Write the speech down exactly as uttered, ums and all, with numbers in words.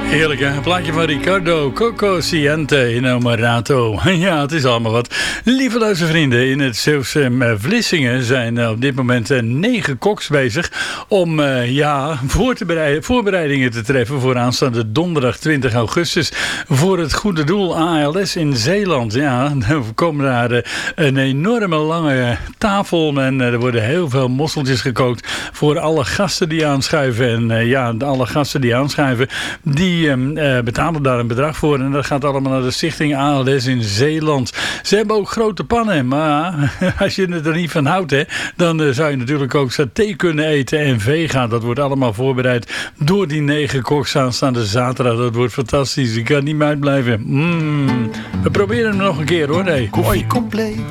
Heerlijk, hè? Een plaatje van Ricardo Coco Siente Innamorato. Ja, het is allemaal wat. Lieve luistervrienden, in het Zeeuwse Vlissingen zijn op dit moment negen koks bezig om uh, ja, voor te bereiden, voorbereidingen te treffen voor aanstaande donderdag twintig augustus voor het goede doel A L S in Zeeland. Ja, er komen daar uh, een enorme lange tafel en uh, er worden heel veel mosseltjes gekookt voor alle gasten die aanschuiven. En uh, ja, alle gasten die aanschuiven, die Die uh, betalen daar een bedrag voor en dat gaat allemaal naar de stichting A L S in Zeeland. Ze hebben ook grote pannen, maar als je er niet van houdt, hè, dan uh, zou je natuurlijk ook saté kunnen eten en vega. Dat wordt allemaal voorbereid door die negen koks aanstaande zaterdag. Dat wordt fantastisch. Ik kan niet meer uitblijven. Mm. We proberen hem nog een keer hoor. Hey. Koffie compleet.